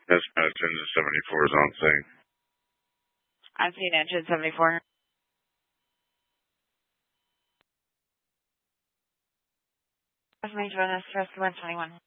Dispatch engine 74 is on scene. I'm seeing engine 74. That's my Jonas, first 121.